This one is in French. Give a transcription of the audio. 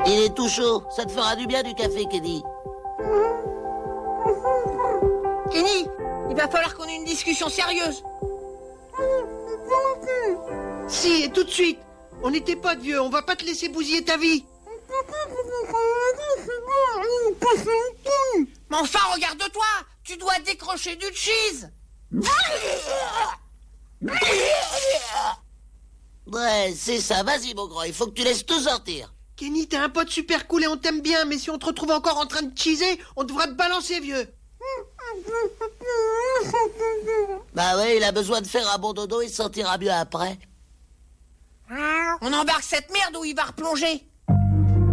Il est tout chaud. Ça te fera du bien du café, Kenny. Kenny, il va falloir qu'on ait une discussion sérieuse. Si, et tout de suite. On n'était pas de vieux, on va pas te laisser bousiller ta vie. Mais enfin, regarde-toi. Tu dois décrocher du cheese. Ouais, c'est ça. Vas-y, mon grand. Il faut que tu laisses tout sortir. Kenny, t'es un pote super cool et on t'aime bien, mais si on te retrouve encore en train de cheeser, on devra te balancer, vieux. Bah ouais, il a besoin de faire un bon dodo, il se sentira mieux après. On embarque cette merde ou il va replonger.